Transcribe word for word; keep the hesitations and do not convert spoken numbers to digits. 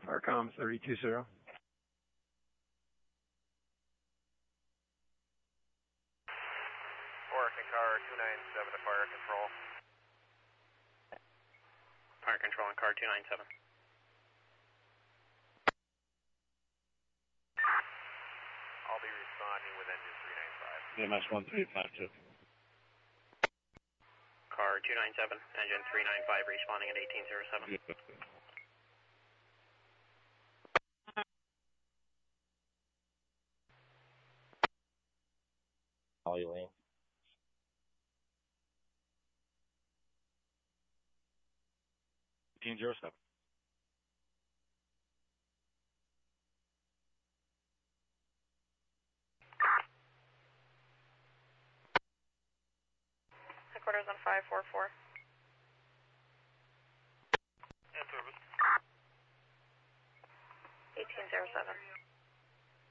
Farcom thirty two zero. Oregon car two nine seven to fire control. Fire control on car two nine seven. I'll be responding with engine three nine five. E M S one three five two. Car two nine seven, engine three nine five, responding at eighteen zero seven. All you lane. eighteen zero seven. Headquarters on five four four. And service. eighteen zero seven.